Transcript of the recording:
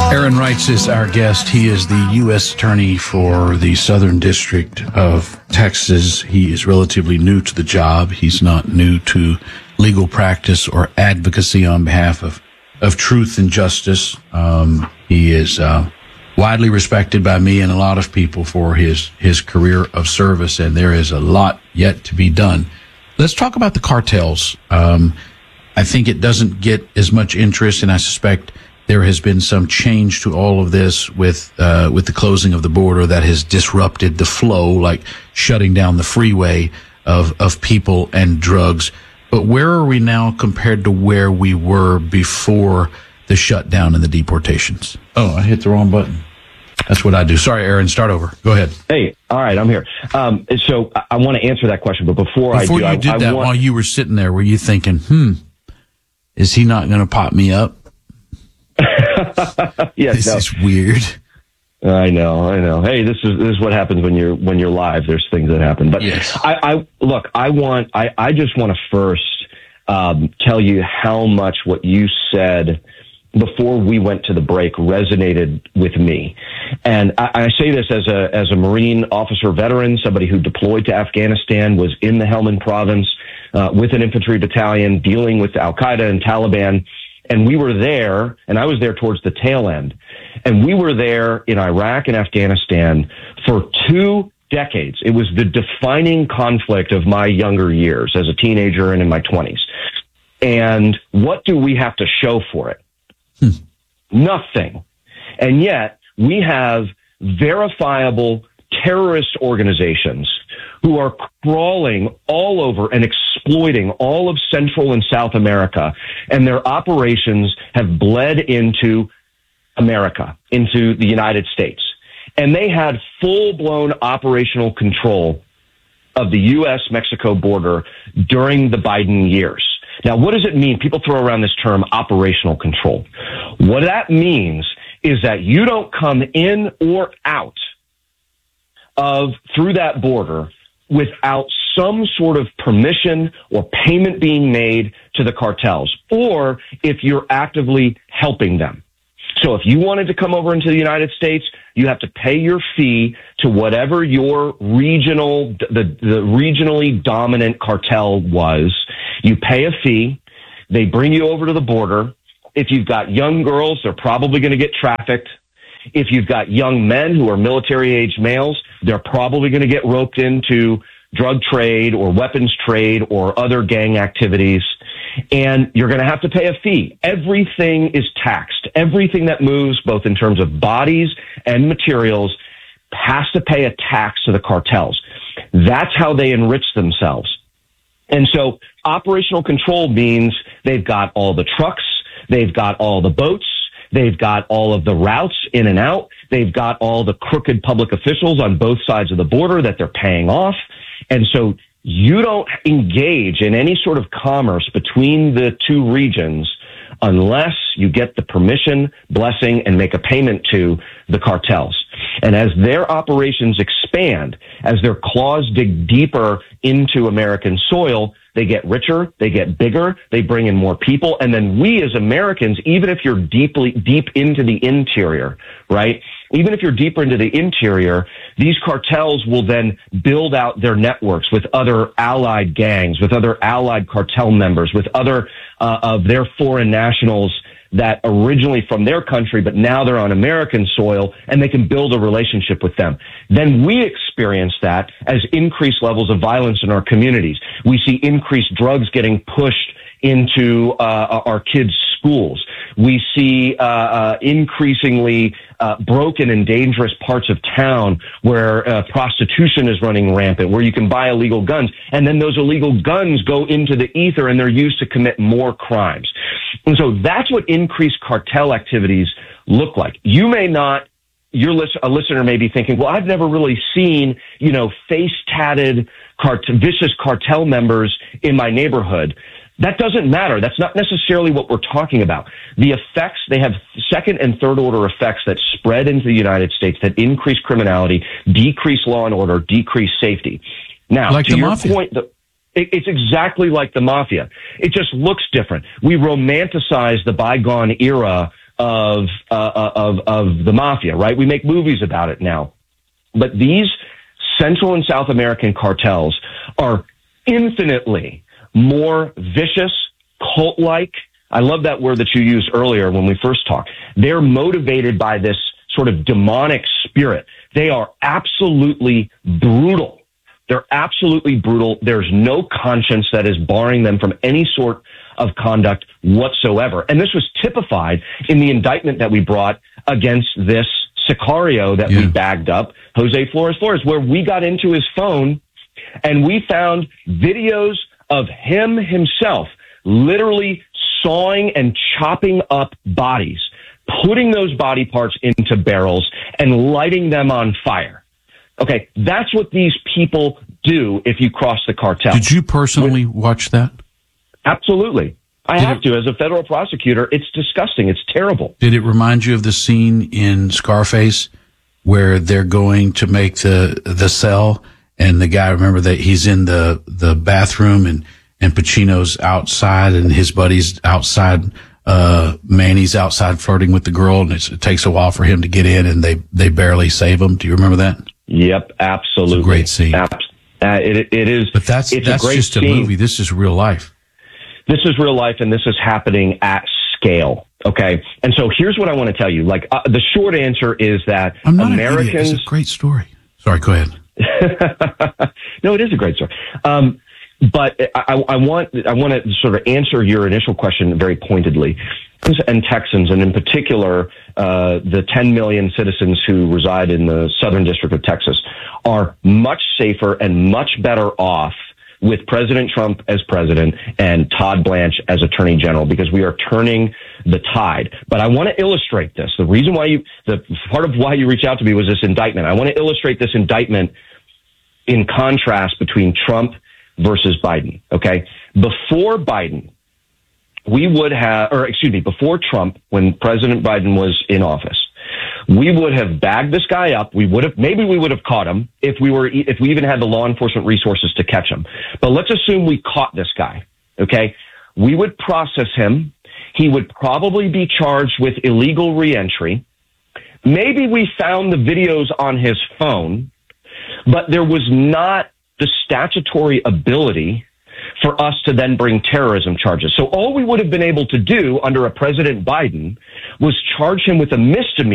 Aaron Reitz is our guest. He is the U.S. Attorney for the Southern District of Texas. He is relatively new to the job. He's not new to legal practice or advocacy on behalf of truth and justice. He is widely respected by me and a lot of people for his career of service, and there is a lot yet to be done. Let's talk about the cartels. I think it doesn't get as much interest, and I suspect there has been some change to all of this with the closing of the border that has disrupted the flow, like shutting down the freeway of people and drugs. But where are we now compared to where we were before the shutdown and the deportations? Oh, I hit the wrong button. That's what I do. Sorry, Aaron, start over. Go ahead. Hey, all right, I'm here. So I want to answer that question, but before I do, you did that, while you were sitting there, were you thinking, is he not going to pop me up? Yeah, this is weird. I know. Hey, this is what happens when you're live. There's things that happen. But yes. I just want to first tell you how much what you said before we went to the break resonated with me. And I say this as a Marine officer veteran, somebody who deployed to Afghanistan, was in the Helmand province with an infantry battalion dealing with Al Qaeda and Taliban. And we were there, and I was there towards the tail end. And we were there in Iraq and Afghanistan for 2 decades. It was the defining conflict of my younger years as a teenager and in my 20s. And what do we have to show for it? Nothing. And yet we have verifiable terrorist organizations who are crawling all over and exploiting all of Central and South America, and their operations have bled into America, into the United States. And they had full-blown operational control of the U.S.-Mexico border during the Biden years. Now, what does it mean? People throw around this term operational control. What that means is that you don't come in or out through that border without some sort of permission or payment being made to the cartels, or if you're actively helping them. So if you wanted to come over into the United States, you have to pay your fee to whatever your the regionally dominant cartel was. You pay a fee. They bring you over to the border. If you've got young girls, they're probably going to get trafficked. If you've got young men who are military-age males, they're probably going to get roped into drug trade or weapons trade or other gang activities. And you're going to have to pay a fee. Everything is taxed. Everything that moves, both in terms of bodies and materials, has to pay a tax to the cartels. That's how they enrich themselves. And so operational control means they've got all the trucks, they've got all the boats, they've got all of the routes in and out, they've got all the crooked public officials on both sides of the border that they're paying off. And so you don't engage in any sort of commerce between the two regions unless you get the permission, blessing, and make a payment to the cartels. And as their operations expand, as their claws dig deeper into American soil, they get richer, they get bigger, they bring in more people, and then we as Americans, even if you're deep into the interior, right? Even if you're deeper into the interior, these cartels will then build out their networks with other allied gangs, with other allied cartel members, with other of their foreign nationals that originally from their country, but now they're on American soil, and they can build a relationship with them. Then we experience that as increased levels of violence in our communities. We see increased drugs getting pushed into our kids' schools. We see increasingly broken and dangerous parts of town where prostitution is running rampant, where you can buy illegal guns, and then those illegal guns go into the ether and they're used to commit more crimes. And so that's what increased cartel activities look like. You may not, a listener may be thinking, well, I've never really seen, face-tatted vicious cartel members in my neighborhood. That doesn't matter. That's not necessarily what we're talking about. The effects, they have second and third order effects that spread into the United States that increase criminality, decrease law and order, decrease safety. Now, like to your mafia. point, it's exactly like the mafia. It just looks different. We romanticize the bygone era of the mafia, right? We make movies about it now. But these Central and South American cartels are infinitely more vicious, cult-like. I love that word that you used earlier when we first talked. They're motivated by this sort of demonic spirit. They are absolutely brutal. They're absolutely brutal. There's no conscience that is barring them from any sort of conduct whatsoever. And this was typified in the indictment that we brought against this Sicario that we bagged up, Jose Flores, where we got into his phone and we found videos of him himself literally sawing and chopping up bodies, putting those body parts into barrels and lighting them on fire. Okay, that's what these people do if you cross the cartel. Did you personally watch that? Absolutely. I have to. As a federal prosecutor, it's disgusting. It's terrible. Did it remind you of the scene in Scarface where they're going to make the cell and the guy, remember that he's in the bathroom and Pacino's outside and his buddy's outside, Manny's outside flirting with the girl, and it takes a while for him to get in and they barely save him. Do you remember that? Yep, absolutely. It's a great scene. It is. But that's just a movie. This is real life. This is real life, and this is happening at scale. Okay, and so here's what I want to tell you. Like the short answer is that I'm not Americans. An idiot. It's a great story. Sorry, go ahead. No, it is a great story. But I want to sort of answer your initial question very pointedly. And Texans, and in particular, the 10 million citizens who reside in the Southern District of Texas, are much safer and much better off with President Trump as president and Todd Blanche as attorney general, because we are turning the tide. But I want to illustrate this. The reason why part of why you reached out to me was this indictment. I want to illustrate this indictment in contrast between Trump versus Biden. Okay. Before Biden, before Trump, when President Biden was in office, we would have bagged this guy up. Maybe we would have caught him if we even had the law enforcement resources to catch him. But let's assume we caught this guy. Okay. We would process him. He would probably be charged with illegal reentry. Maybe we found the videos on his phone, but there was not the statutory ability for us to then bring terrorism charges. So all we would have been able to do under a President Biden was charge him with a misdemeanor